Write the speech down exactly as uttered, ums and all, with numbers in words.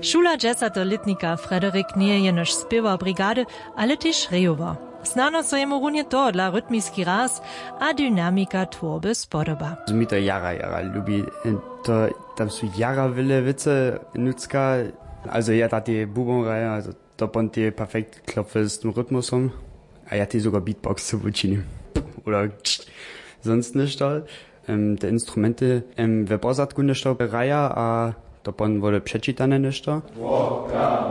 Šula dziesięcioletnika Frederik nie jenož spěwa brigady, ale też rejowa. Snano so jemu runie to dla rytmický raz a dynamika tworby spodoba. Mi to jara, jara lubi. To, tam są jara wiele wice nutzka. Also ja da die Bubonreihe, also da pan die perfekt klopfe z tym rytmusem. A ja die sogar Beatbox zu uczynię. Oder sonst nicht da. Um, te instrumenty, um, we pozadku nicht da Reihe, a da pan wurde przeczytane nicht da.